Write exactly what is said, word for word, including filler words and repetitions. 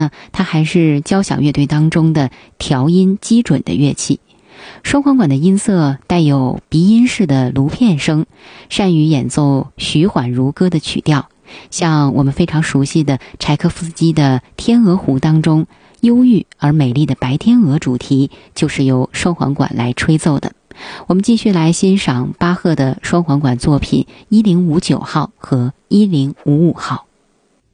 它还是交响乐队当中的调音基准的乐器。双簧管的音色带有鼻音式的芦片声，善于演奏徐缓如歌的曲调，像我们非常熟悉的柴可夫斯基的《天鹅湖》当中忧郁而美丽的白天鹅主题就是由双簧管来吹奏的。我们继续来欣赏巴赫的双簧管作品一零五九号和一零五五号。